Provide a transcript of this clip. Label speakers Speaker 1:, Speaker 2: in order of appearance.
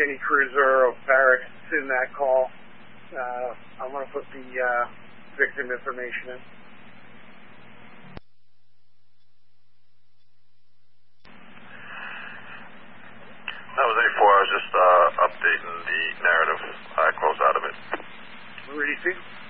Speaker 1: Laney Cruiser of Barracks in that call. I'm going to put the victim information in.
Speaker 2: That was 84. I was just updating the narrative. I closed out of it.
Speaker 1: Ready, Steve?